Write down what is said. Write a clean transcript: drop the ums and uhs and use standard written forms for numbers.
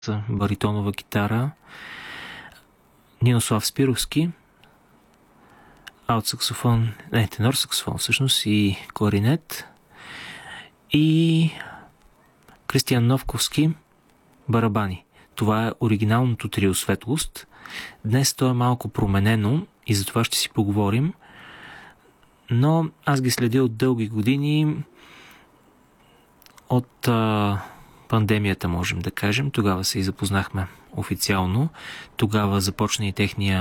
баритонова китара, Нinoслав Спировски, тенор саксофон всъщност и кларинет, и Кристиан Новковски, барабани. Това е оригиналното трио Светлост. Днес то е малко променено и за това ще си поговорим, но аз ги следя от дълги години, от пандемията, можем да кажем. Тогава се и запознахме официално. Тогава започна и техния